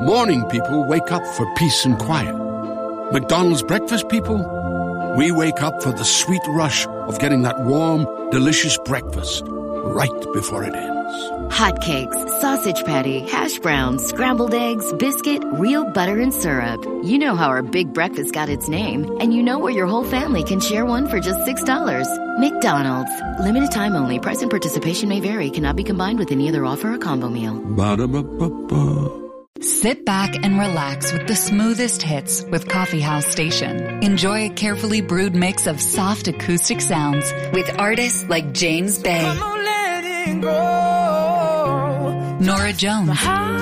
Morning people wake up for peace and quiet. McDonald's breakfast people, we wake up for the sweet rush of getting that warm, delicious breakfast right before it ends. Hotcakes, sausage patty, hash browns, scrambled eggs, biscuit, real butter and syrup. You know how our big breakfast got its name, and you know where your whole family can share one for just $6. McDonald's. Limited time only. Price and participation may vary. Cannot be combined with any other offer or combo meal. Ba-da-ba-ba-ba. Sit back and relax with the smoothest hits with Coffee House Station. Enjoy a carefully brewed mix of soft acoustic sounds with artists like James Bay, Nora Jones,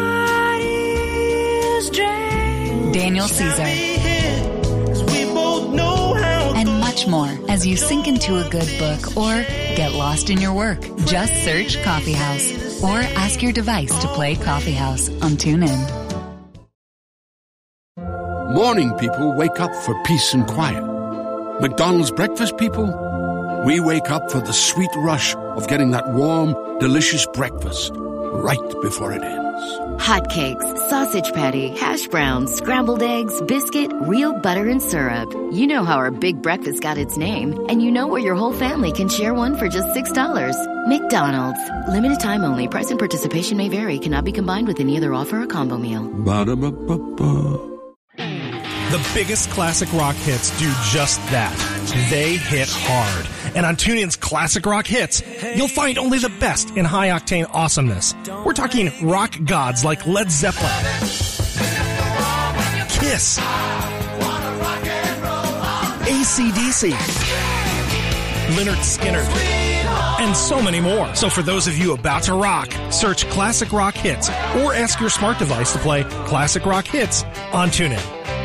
Daniel Caesar, and much more as you sink into a good book or get lost in your work. Just search Coffee House or ask your device to play Coffee House on TuneIn. Morning people wake up for peace and quiet. McDonald's breakfast people, we wake up for the sweet rush of getting that warm, delicious breakfast right before it ends. Hotcakes, sausage patty, hash browns, scrambled eggs, biscuit, real butter and syrup. You know how our big breakfast got its name, and you know where your whole family can share one for just $6. McDonald's. Limited time only. Price and participation may vary. Cannot be combined with any other offer or combo meal. Ba-da-ba-ba-ba. The biggest classic rock hits do just that. They hit hard. And on TuneIn's Classic Rock Hits, you'll find only the best in high-octane awesomeness. We're talking rock gods like Led Zeppelin, Kiss, AC/DC, Lynyrd Skynyrd, and so many more. So for those of you about to rock, search Classic Rock Hits or ask your smart device to play Classic Rock Hits on TuneIn.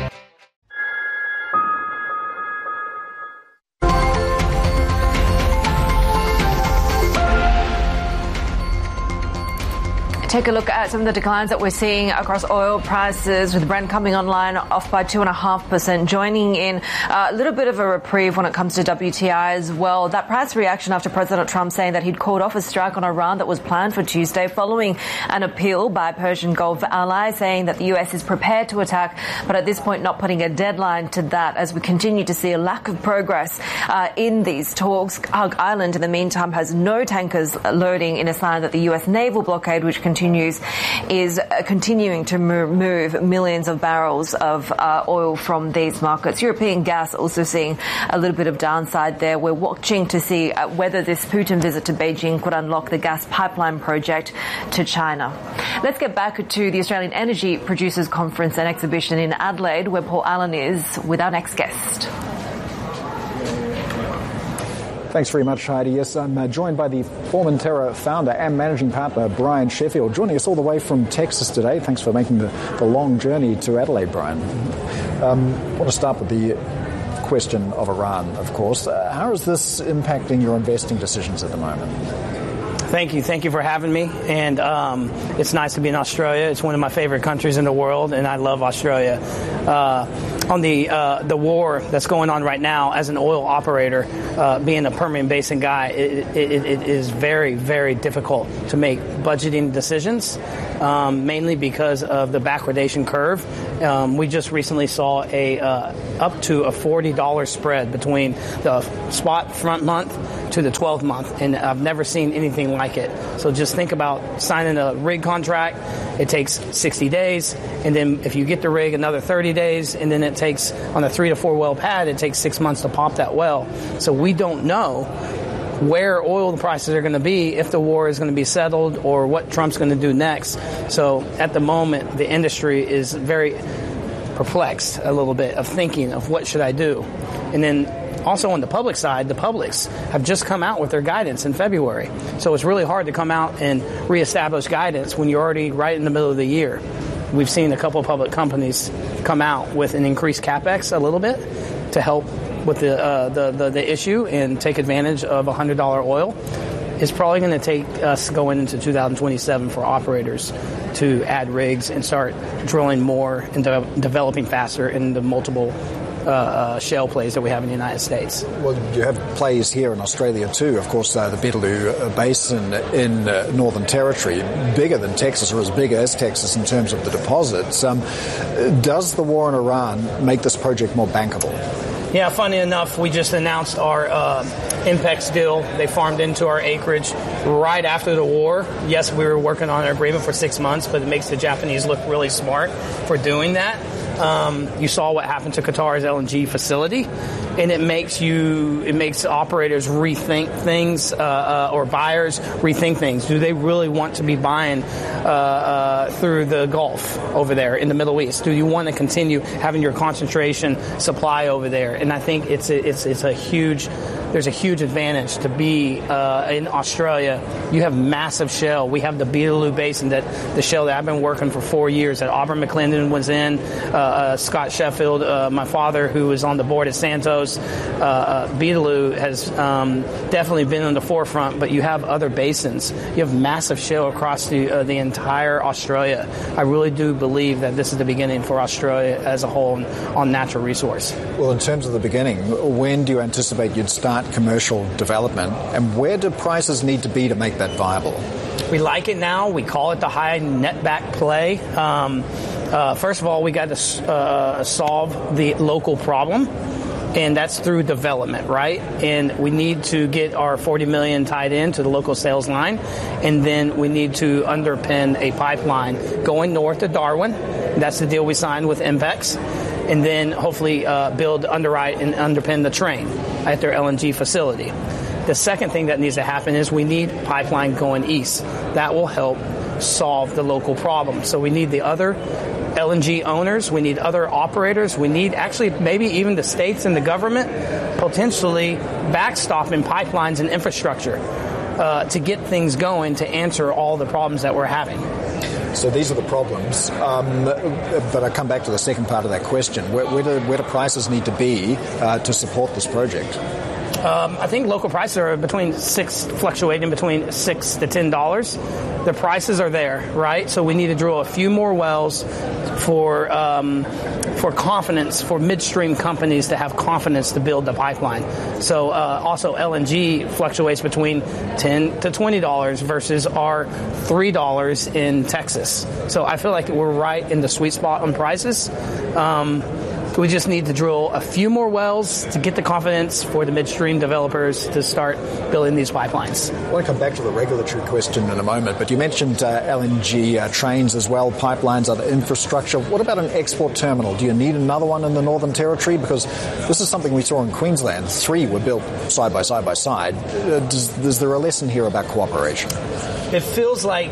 Take a look at some of the declines that we're seeing across oil prices, with Brent coming online off by 2.5%, joining in a little bit of a reprieve when it comes to WTI as well. That price reaction after President Trump saying that he'd called off a strike on Iran that was planned for Tuesday following an appeal by Persian Gulf allies saying that the US is prepared to attack, but at this point not putting a deadline to that, as we continue to see a lack of progress in these talks. Hug Island, in the meantime, has no tankers loading, in a sign that the US naval blockade, which continues, is continuing to move millions of barrels of oil from these markets. European gas also seeing a little bit of downside there. We're watching to see whether this Putin visit to Beijing could unlock the gas pipeline project to China. Let's get back to the Australian Energy Producers Conference and Exhibition in Adelaide, where Paul Allen is with our next guest. Thanks very much, Heidi. Yes, I'm joined by the Formentera founder and managing partner, Brian Sheffield, joining us all the way from Texas today. Thanks for making the long journey to Adelaide, Brian. I want to start with the question of Iran, of course. How is this impacting your investing decisions at the moment? Thank you for having me, and it's nice to be in Australia. It's one of my favorite countries in the world, and I love Australia. On the war that's going on right now, as an oil operator, being a Permian Basin guy, it is very, very difficult to make budgeting decisions, mainly because of the backwardation curve. We just recently saw up to a $40 spread between the spot front month to the 12th month, and I've never seen anything like it. So just think about signing a rig contract. It takes 60 days, and then if you get the rig, another 30 days, and then it takes, on a 3 to 4 well pad, it takes 6 months to pop that well. So we don't know where oil prices are going to be, if the war is going to be settled, or what Trump's going to do next. So at the moment, the industry is very perplexed a little bit of thinking of what should I do. And then also on the public side, the publics have just come out with their guidance in February. So it's really hard to come out and reestablish guidance when you're already right in the middle of the year. We've seen a couple of public companies come out with an increased CapEx a little bit to help with the issue and take advantage of $100 oil. It's probably going to take us going into 2027 for operators to add rigs and start drilling more and developing faster in the multiple shale plays that we have in the United States. Well, you have plays here in Australia too. Of course, the Beetaloo Basin in Northern Territory, bigger than Texas, or as big as Texas in terms of the deposits. Does the war in Iran make this project more bankable? Yeah, funny enough, we just announced our INPEX deal. They farmed into our acreage right after the war. Yes, we were working on an agreement for 6 months, but it makes the Japanese look really smart for doing that. You saw what happened to Qatar's LNG facility, and it makes operators rethink things, or buyers rethink things. Do they really want to be buying through the Gulf over there in the Middle East? Do you want to continue having your concentration supply over there? And I think there's a huge advantage to be in Australia. You have massive shale. We have the Beetaloo Basin, the shale that I've been working for 4 years, that Auburn McClendon was in, Scott Sheffield, my father, who was on the board at Santos. Beetaloo has definitely been on the forefront, but you have other basins. You have massive shale across the entire Australia. I really do believe that this is the beginning for Australia as a whole on natural resource. Well, in terms of the beginning, when do you anticipate you'd start commercial development, and where do prices need to be to make that viable? We like it now. We call it the high netback play. First of all, we got to solve the local problem, and that's through development, right? And we need to get our $40 million tied into the local sales line, and then we need to underpin a pipeline going north to Darwin. That's the deal we signed with INPEX. And then hopefully underwrite and underpin the train at their LNG facility. The second thing that needs to happen is we need pipeline going east. That will help solve the local problem. So we need the other LNG owners, we need other operators, we need actually maybe even the states and the government potentially backstopping pipelines and infrastructure to get things going to answer all the problems that we're having. So these are the problems, but I come back to the second part of that question. Where do prices need to be to support this project? I think local prices are fluctuating between $6 to $10. The prices are there, right? So we need to drill a few more wells for confidence, for midstream companies to have confidence to build the pipeline. So also LNG fluctuates between $10 to $20 versus our $3 in Texas. So I feel like we're right in the sweet spot on prices. We just need to drill a few more wells to get the confidence for the midstream developers to start building these pipelines. I want to come back to the regulatory question in a moment, but you mentioned LNG trains as well, pipelines, other infrastructure. What about an export terminal? Do you need another one in the Northern Territory? Because this is something we saw in Queensland. 3 were built side by side. Is there a lesson here about cooperation? It feels like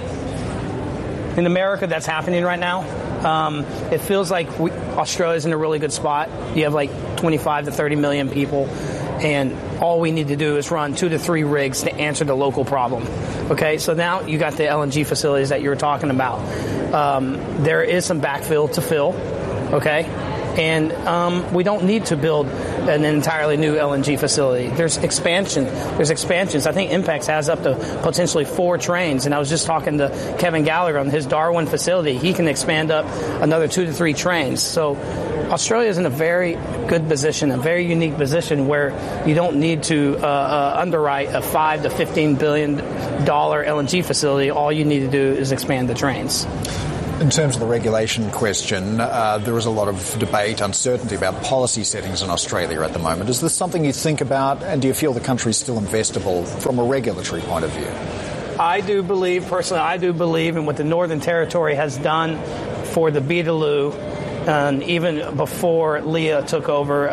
in America that's happening right now. It feels like Australia's in a really good spot. You have like 25 to 30 million people, and all we need to do is run 2 to 3 rigs to answer the local problem. Okay, so now you got the LNG facilities that you were talking about. There is some backfill to fill, okay? And we don't need to build an entirely new LNG facility. There's expansions. I think INPEX has up to potentially 4 trains. And I was just talking to Kevin Gallagher on his Darwin facility. He can expand up another 2 to 3 trains. So Australia is in a very good position, a very unique position where you don't need to underwrite a $5 to $15 billion LNG facility. All you need to do is expand the trains. In terms of the regulation question, there is a lot of debate, uncertainty about policy settings in Australia at the moment. Is this something you think about, and do you feel the country is still investable from a regulatory point of view? I do believe in what the Northern Territory has done for the Beetaloo, and even before Leah took over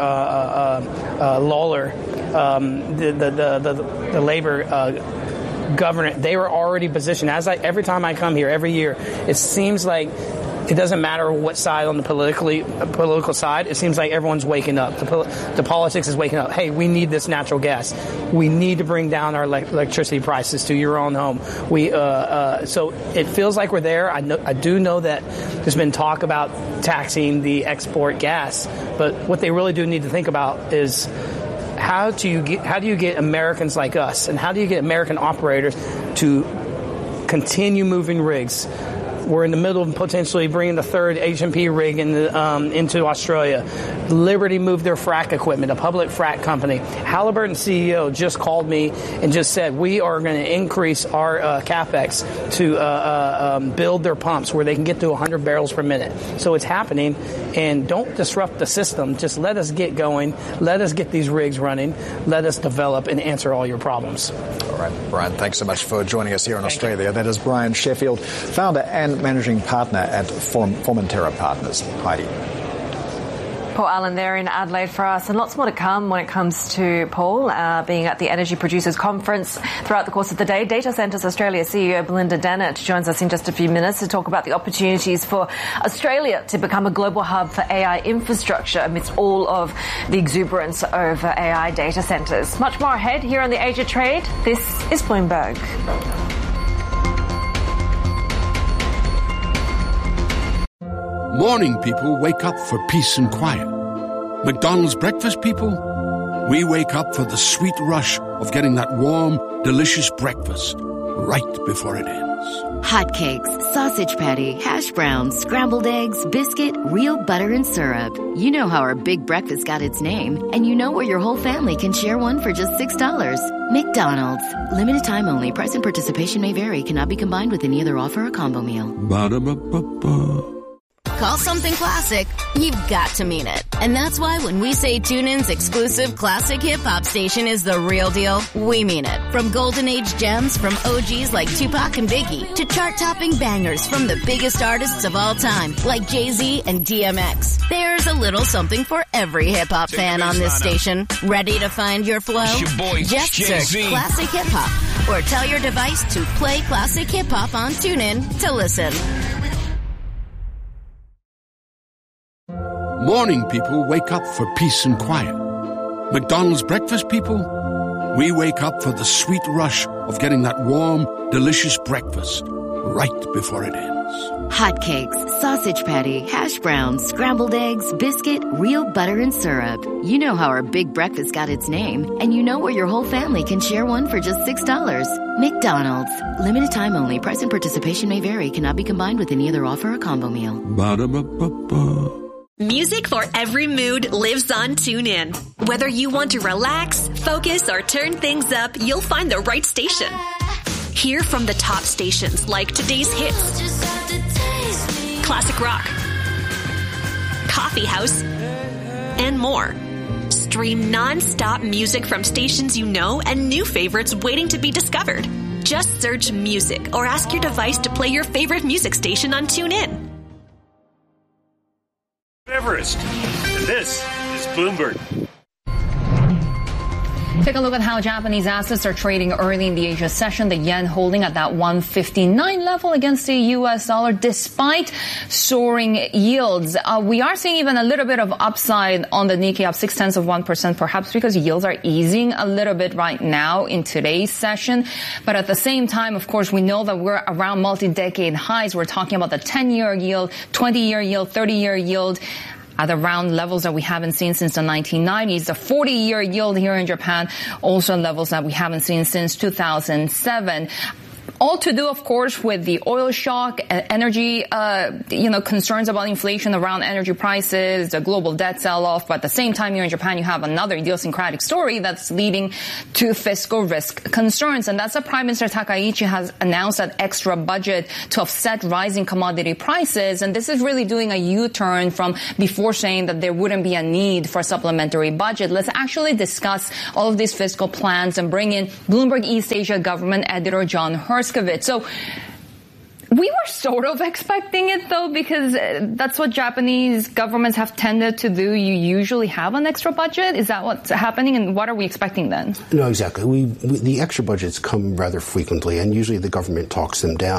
Lawler, the Labor governor, they were already positioned. Every time I come here, every year, it seems like it doesn't matter what side on the political side. It seems like everyone's waking up. The politics is waking up. Hey, we need this natural gas. We need to bring down our electricity prices to your own home. So it feels like we're there. I do know that there's been talk about taxing the export gas, but what they really do need to think about is how do you get Americans like us, and how do you get American operators to continue moving rigs? We're in the middle of potentially bringing the third H&P rig into Australia. Liberty moved their frac equipment, a public frac company. Halliburton CEO just called me and just said we are going to increase our CapEx to build their pumps where they can get to 100 barrels per minute. So it's happening, and don't disrupt the system. Just let us get going. Let us get these rigs running. Let us develop and answer all your problems. All right, Brian, thanks so much for joining us here in Australia. That is Brian Sheffield, founder and managing partner at Formentera Partners. Heidi. Paul Allen there in Adelaide for us, and lots more to come when it comes to Paul being at the Energy Producers Conference throughout the course of the day. Data Centres Australia CEO Belinda Dennett joins us in just a few minutes to talk about the opportunities for Australia to become a global hub for AI infrastructure amidst all of the exuberance over AI data centres. Much more ahead here on the Asia Trade. This is Bloomberg. Morning people wake up for peace and quiet. McDonald's breakfast people, we wake up for the sweet rush of getting that warm, delicious breakfast right before it ends. Hotcakes, sausage patty, hash browns, scrambled eggs, biscuit, real butter and syrup. You know how our big breakfast got its name, and you know where your whole family can share one for just $6. McDonald's. Limited time only. Price and participation may vary. Cannot be combined with any other offer or combo meal. Ba-da-ba-ba-ba. Call something classic, you've got to mean it. And that's why when we say TuneIn's exclusive classic hip-hop station is the real deal, we mean it. From golden age gems from OGs like Tupac and Biggie to chart-topping bangers from the biggest artists of all time like Jay-Z and DMX. There's a little something for every hip-hop fan on this station. Ready to find your flow? Just search Classic Hip-Hop or tell your device to play Classic Hip-Hop on TuneIn to listen. Morning people wake up for peace and quiet. McDonald's breakfast people, we wake up for the sweet rush of getting that warm, delicious breakfast right before it ends. Hotcakes, sausage patty, hash browns, scrambled eggs, biscuit, real butter and syrup. You know how our big breakfast got its name, and you know where your whole family can share one for just $6. McDonald's. Limited time only. Price and participation may vary. Cannot be combined with any other offer or combo meal. Ba-da-ba-ba-ba. Music for every mood lives on TuneIn. Whether you want to relax, focus, or turn things up, you'll find the right station. Hear from the top stations like today's hits, classic rock, coffee house, and more. Stream non-stop music from stations you know and new favorites waiting to be discovered. Just search music or ask your device to play your favorite music station on TuneIn. Everest, and this is Bloomberg. Take a look at how Japanese assets are trading early in the Asia session. The yen holding at that 159 level against the U.S. dollar despite soaring yields. We are seeing even a little bit of upside on the Nikkei, up 0.6%, perhaps because yields are easing a little bit right now in today's session. But at the same time, of course, we know that we're around multi-decade highs. We're talking about the 10-year yield, 20-year yield, 30-year yield at around levels that we haven't seen since the 1990s. The 40-year yield here in Japan, also levels that we haven't seen since 2007. All to do, of course, with the oil shock, energy, concerns about inflation around energy prices, the global debt sell-off. But at the same time, here in Japan, you have another idiosyncratic story that's leading to fiscal risk concerns. And that's that Prime Minister Takaichi has announced an extra budget to offset rising commodity prices. And this is really doing a U-turn from before saying that there wouldn't be a need for a supplementary budget. Let's actually discuss all of these fiscal plans and bring in Bloomberg East Asia government editor John Herskovitz. So we were sort of expecting it, though, because that's what Japanese governments have tended to do. You usually have an extra budget. Is that what's happening? And what are we expecting then? No, exactly. The extra budgets come rather frequently, and usually the government talks them down.